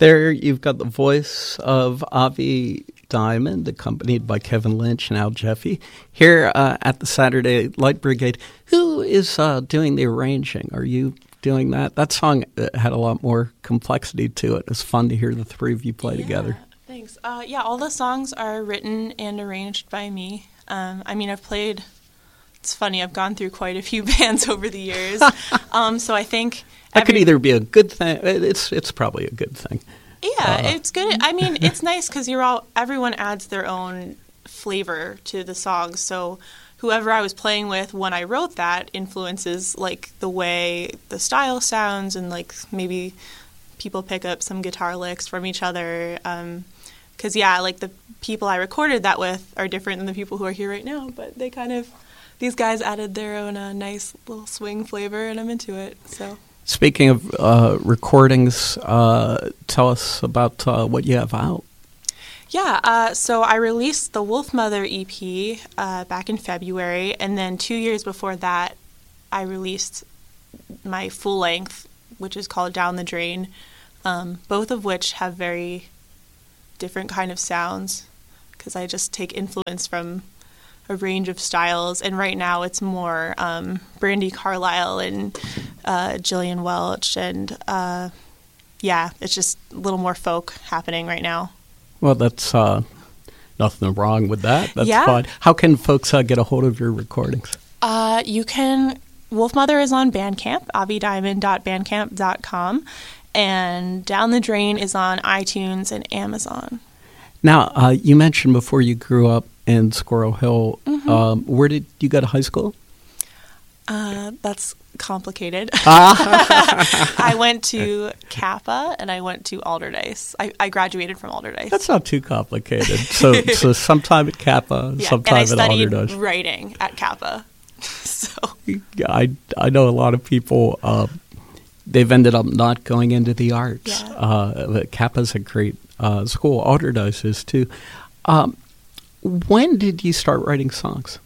There you've got the voice of Avi Diamond, accompanied by Kevin Lynch and Al Jeffy, here at the Saturday Light Brigade. Who is doing the arranging? Are you doing that? That song had a lot more complexity to it. It's fun to hear the three of you play together. Thanks. All the songs are written and arranged by me. I've played... It's funny, I've gone through quite a few bands over the years. So I think... That could either be a good thing. It's probably a good thing. Yeah, it's good. It's nice because everyone adds their own flavor to the songs. So whoever I was playing with when I wrote that influences like the way the style sounds, and like maybe people pick up some guitar licks from each other. Because like the people I recorded that with are different than the people who are here right now, but they these guys added their own nice little swing flavor, and I'm into it. So. Speaking of recordings, tell us about what you have out. Yeah, so I released the Wolfmother EP back in February, and then 2 years before that, I released my full length, which is called Down the Drain, both of which have very different kind of sounds, because I just take influence from a range of styles, and right now it's more Brandi Carlile and Jillian Welch, and it's just a little more folk happening right now. Well, that's nothing wrong with that. That's fine. How can folks get a hold of your recordings? You can. Wolfmother is on Bandcamp, avidiamond.bandcamp.com, and Down the Drain is on iTunes and Amazon. Now, you mentioned before you grew up in Squirrel Hill. Mm-hmm. Where did you go to high school? That's complicated. I went to Kappa and I went to Alderdice. I graduated from Alderdice. That's not too complicated. So sometime at Kappa, sometime at Alderdice. And I studied writing at Kappa. So I know a lot of people. They've ended up not going into the arts. Yeah. Kappa's a great school. Alderdice is too. When did you start writing songs?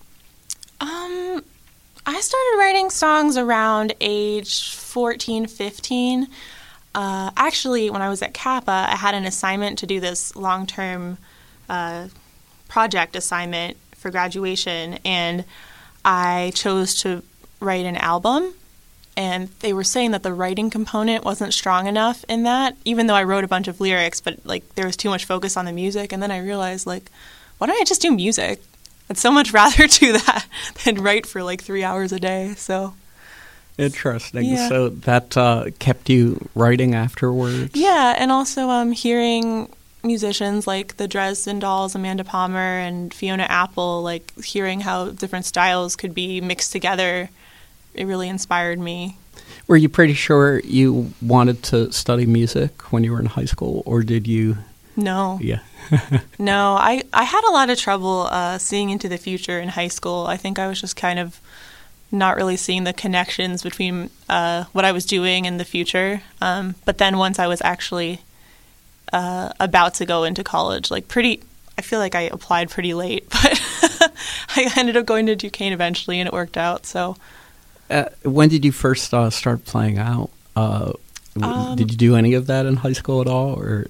I started writing songs around age 14, 15. Actually, when I was at Kappa, I had an assignment to do this long-term project assignment for graduation, and I chose to write an album. And they were saying that the writing component wasn't strong enough in that, even though I wrote a bunch of lyrics, but like there was too much focus on the music. And then I realized, like, why don't I just do music? I'd so much rather do that than write for like 3 hours a day. So interesting. Yeah. So that kept you writing afterwards? Yeah, and also hearing musicians like the Dresden Dolls, Amanda Palmer, and Fiona Apple, like hearing how different styles could be mixed together, it really inspired me. Were you pretty sure you wanted to study music when you were in high school, or did you? No. Yeah. No, I had a lot of trouble seeing into the future in high school. I think I was just kind of not really seeing the connections between what I was doing and the future. But then once I was actually about to go into college, I feel like I applied pretty late, but I ended up going to Duquesne eventually, and it worked out. So. When did you first start playing out? Did you do any of that in high school at all, or?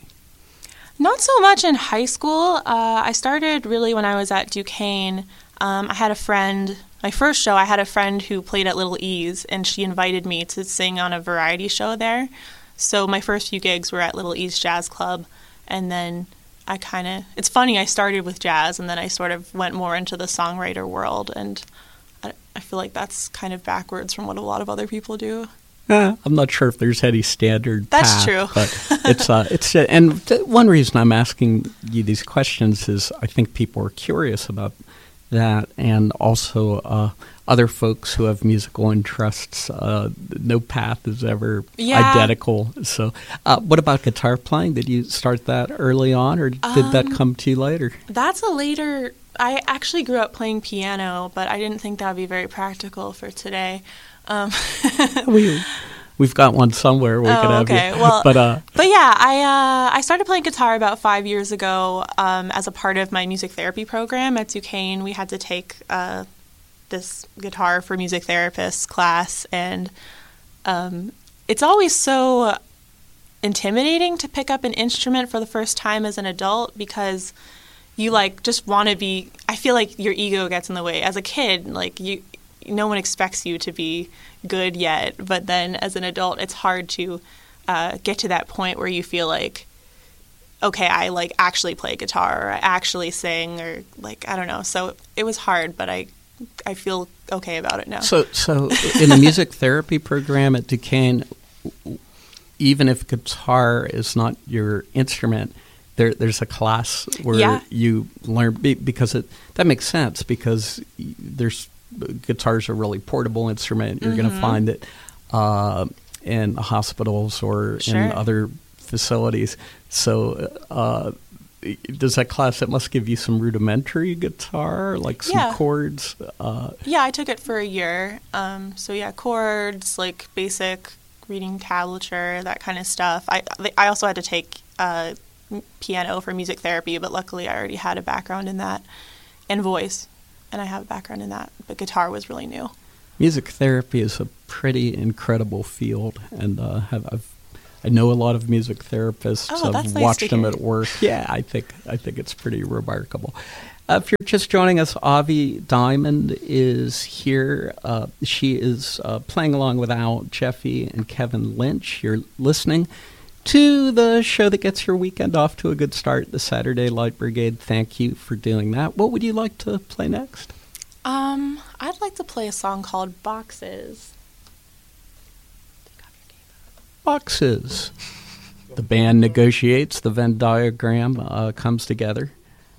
Not so much in high school. I started really when I was at Duquesne. I had a friend, my first show, I had a friend who played at Little E's, and she invited me to sing on a variety show there. So my first few gigs were at Little E's Jazz Club, and then it's funny, I started with jazz, and then I sort of went more into the songwriter world, and I feel like that's kind of backwards from what a lot of other people do. I'm not sure if there's any standard That's path, true. But it's and one reason I'm asking you these questions is I think people are curious about that, and also other folks who have musical interests. No path is ever identical. So, what about guitar playing? Did you start that early on, or did that come to you later? That's a later. I actually grew up playing piano, but I didn't think that would be very practical for today. We've got one somewhere we could have you. Well, but yeah, I started playing guitar about 5 years ago as a part of my music therapy program at Duquesne. We had to take this guitar for music therapists class, and it's always so intimidating to pick up an instrument for the first time as an adult because you like just want to be. I feel like your ego gets in the way. As a kid, like no one expects you to be good yet, but then as an adult, it's hard to get to that point where you feel like, okay, I like actually play guitar or I actually sing or like I don't know. So it was hard, but I feel okay about it now. So in the music therapy program at Duquesne, even if guitar is not your instrument, there's a class where you learn because that makes sense because guitars are a really portable instrument. You're going to find it in hospitals or in other facilities. So does that class, it must give you some rudimentary guitar, like some chords? Yeah, I took it for a year. So chords, like basic reading tablature, that kind of stuff. I also had to take piano for music therapy, but luckily I already had a background in that, and voice, and I have a background in that, but guitar was really new. Music therapy is a pretty incredible field, and I know a lot of music therapists. I've watched them at work. Yeah, I think it's pretty remarkable. If you're just joining us, Avi Diamond is here. She is playing along with Al Jeffy and Kevin Lynch. You're listening to the show that gets your weekend off to a good start, the Saturday Light Brigade. Thank you for doing that. What would you like to play next? I'd like to play a song called Boxes. Boxes. The band negotiates. The Venn diagram comes together.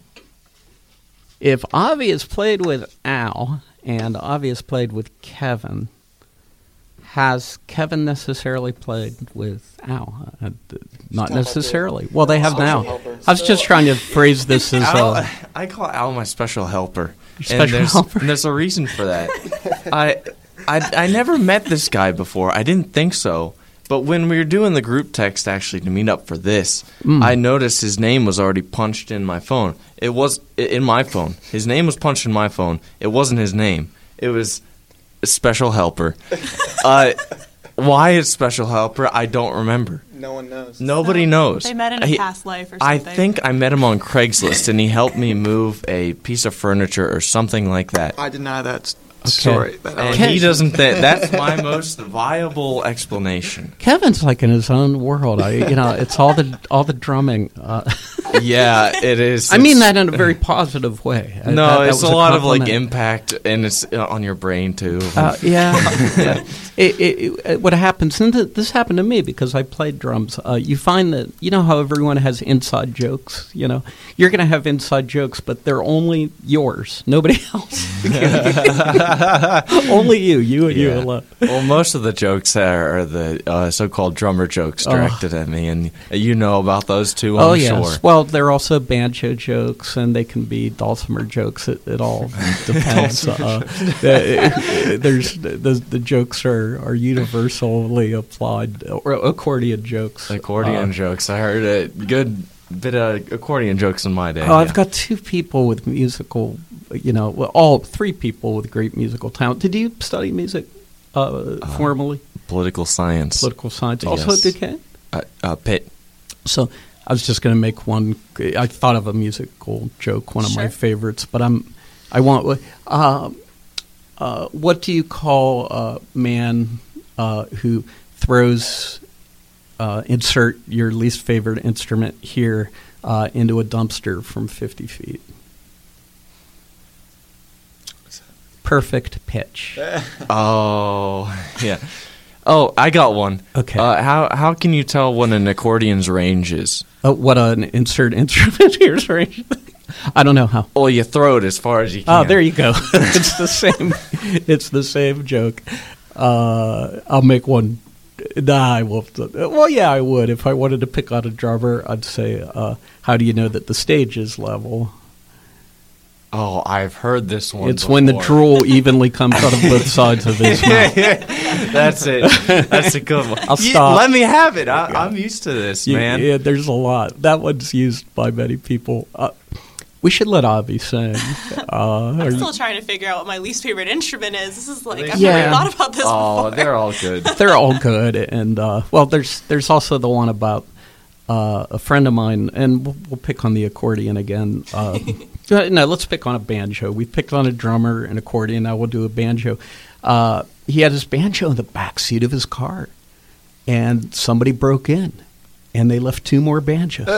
If Avi has played with Al and Avi has played with Kevin, has Kevin necessarily played with Al? Not necessarily. Well, they have now. I was just trying to phrase this as I call Al my special helper. Helper? And there's a reason for that. I never met this guy before. I didn't think so. But when we were doing the group text actually to meet up for this, I noticed his name was already punched in my phone. It was in my phone. His name was punched in my phone. It wasn't his name. It was Special Helper. Why it's Special Helper, I don't remember. No one knows. Nobody knows. They met in a past life or something. I think I met him on Craigslist, and he helped me move a piece of furniture or something like that. I deny that story. And he doesn't think that's my most viable explanation. Kevin's like in his own world. It's all the drumming. Yeah, it is. I mean that in a very positive way. No, that it's a lot of like impact, and it's on your brain too. Yeah. What happens? And this happened to me because I played drums. You find that how everyone has inside jokes. You're going to have inside jokes, but they're only yours. Nobody else. Only you and you alone. Well, most of the jokes are the so-called drummer jokes directed at me, and you know about those too, I'm sure. Well, they're also banjo jokes, and they can be dulcimer jokes. It all depends. The jokes are universally applied, or accordion jokes. Accordion jokes. I heard a good bit of accordion jokes in my day. I've got two people with musical, all three people with great musical talent. Did you study music formally? Political science. Also at Duquesne? Pitt. So I was just going to make one. I thought of a musical joke, one of my favorites, but what do you call a man who throws, insert your least favorite instrument here, into a dumpster from 50 feet? Perfect pitch. Oh, yeah. Oh, I got one. Okay. How can you tell what an accordion's range is? What an insert instrument here's range? I don't know how. Well, you throw it as far as you can. Oh, there you go. It's the same. It's the same joke. I'll make one. Nah, I won't. Well, yeah, I would. If I wanted to pick on a drummer, I'd say, how do you know that the stage is level? Oh, I've heard this one It's before. when the drool evenly comes out of both sides of his mouth. That's it. That's a good one. I'll stop. Let me have it. I'm used to this, man. Yeah, there's a lot. That one's used by many people. We should let Avi sing. I'm still trying to figure out what my least favorite instrument is. This is like, I've Yeah. never thought about this before. they're all good. They're all good, and there's also the one about a friend of mine, and we'll pick on the accordion again. No, let's pick on a banjo. We picked on a drummer, an accordion. Now we'll do a banjo. He had his banjo in the back seat of his car, and somebody broke in, and they left 2 more banjos.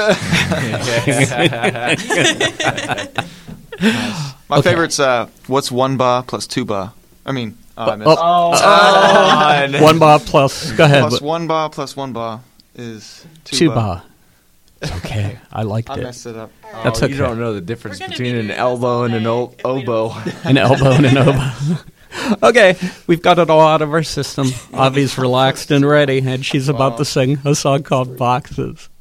My favorite's what's 1 bar plus 2 bar? I mean, I missed. 1 bar plus. Go ahead. Plus 1 bar plus 1 bar is 2 2 bar. bar. Okay, I liked I it. messed it up. That's okay. You don't know the difference We're gonna between be an doing this elbow all and an day. oboe. An elbow and an oboe. Okay, we've got it all out of our system. Avi's relaxed and ready, and she's about to sing a song called Boxes.